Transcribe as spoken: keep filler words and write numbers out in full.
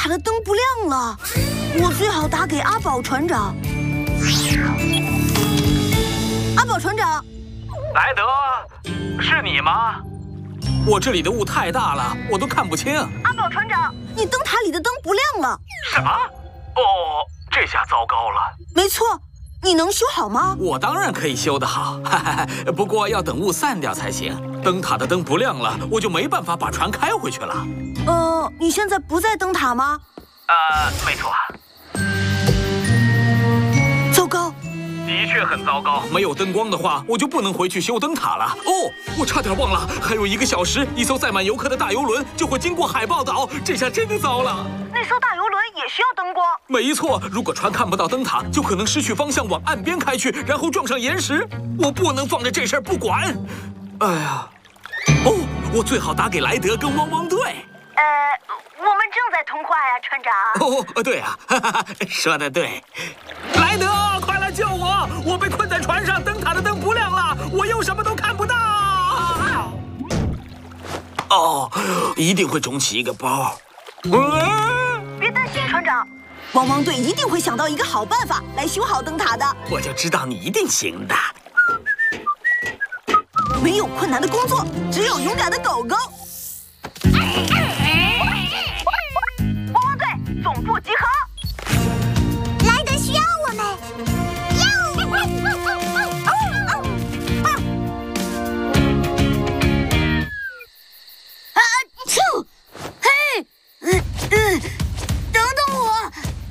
塔的灯不亮了，我最好打给阿宝船长。阿宝船长， 莱德，是你吗？我这里的雾太大了，我都看不清。 阿宝船长，你灯塔里的灯不亮了。 什么？哦，这下糟糕了。 没错，你能修好吗？ 我当然可以修得好，哈哈，不过要等雾散掉才行。灯塔的灯不亮了，我就没办法把船开回去了。 呃，你现在不在灯塔吗？ 呃，没错。 糟糕， 的确很糟糕。没有灯光的话，我就不能回去修灯塔了。哦，我差点忘了，还有一个小时，一艘载满游客的大游轮就会经过海豹岛，这下真糟了。 那艘大游轮也需要灯光。 没错，如果船看不到灯塔，就可能失去方向往岸边开去，然后撞上岩石。我不能放着这事儿不管。哎呀，哦，我最好打给莱德跟汪汪队。 呃，我们正在通话呀，船长。 哦，对啊，哈哈，说得对。莱德，快来救我！我被困在船上，灯塔的灯不亮了，我又什么都看不到。哦，一定会肿起一个包。 嗯，别担心，船长，汪汪队一定会想到一个好办法来修好灯塔的。 我就知道你一定行的。 没有困难的工作，只有勇敢的狗狗。汪汪队，总部集合！